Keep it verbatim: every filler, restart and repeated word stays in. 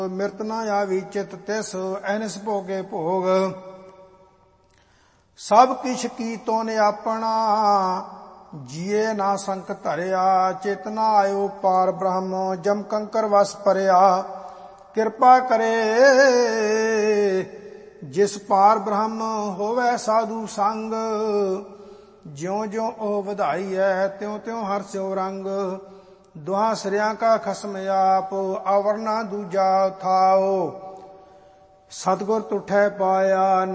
ਮਿਰਤ ਨਾ ਆਵੀ ਚਿਤ ਤਿਸ ਐਨਸ ਭੋਗੇ ਭੋਗ। ਸਭ ਕਿਛ ਕੀਤੋ ਨੇ ਆਪਣਾ ਜੀਏ ਨਾ ਸੰਕ ਧਰਿਆ। ਚੇਤਨਾ ਆਇਓ ਪਾਰ ਬ੍ਰਹਮ ਜਮ ਕੰਕਰ ਵਸ ਪਰਿਆ। ਕਿਰਪਾ ਕਰੇ ਜਿਸ ਪਾਰ ਬ੍ਰਹਮ ਹੋਵੇ ਸਾਧੂ ਸੰਗ। ਜਿਉ ਜਿਉ ਉਹ ਵਧਾਈ ਹੈ ਤਿਉ ਤਿਉ ਹਰ ਸਿਉ ਰੰਗ। ਦੁਹਾਂ ਸਿਰਿਆਂ ਕਾ ਖਸਮ ਆਪ ਆਵਰਨਾ ਦੂਜਾ ਥਾਓ। ਸਤਿਗੁਰ ਤੁਠੈ ਪਾਇਆ